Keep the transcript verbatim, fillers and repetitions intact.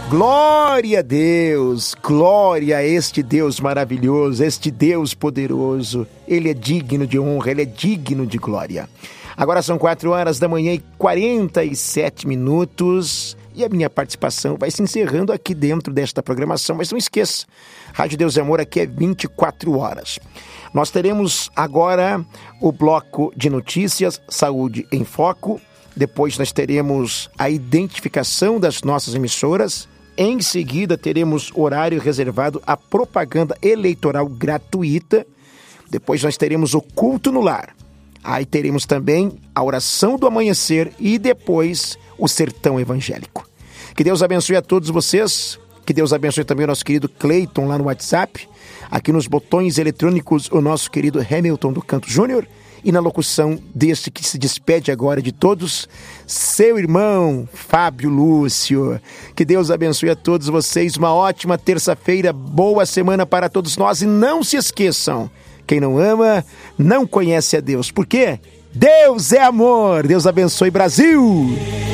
Glória a Deus, glória a este Deus maravilhoso, este Deus poderoso. Ele é digno de honra, Ele é digno de glória. Agora são quatro horas da manhã e quarenta e sete minutos e a minha participação vai se encerrando aqui dentro desta programação, mas não esqueça, Rádio Deus e Amor aqui é vinte e quatro horas. Nós teremos agora o bloco de notícias, Saúde em Foco, depois nós teremos a identificação das nossas emissoras. Em seguida, teremos horário reservado à propaganda eleitoral gratuita. Depois nós teremos o culto no lar. Aí teremos também a oração do amanhecer e depois o sertão evangélico. Que Deus abençoe a todos vocês. Que Deus abençoe também o nosso querido Cleiton lá no WhatsApp. Aqui nos botões eletrônicos, o nosso querido Hamilton do Canto Júnior. E na locução deste que se despede agora de todos, seu irmão Fábio Lúcio. Que Deus abençoe a todos vocês, uma ótima terça-feira, boa semana para todos nós. E não se esqueçam, quem não ama, não conhece a Deus. Por quê? Deus é amor. Deus abençoe, Brasil!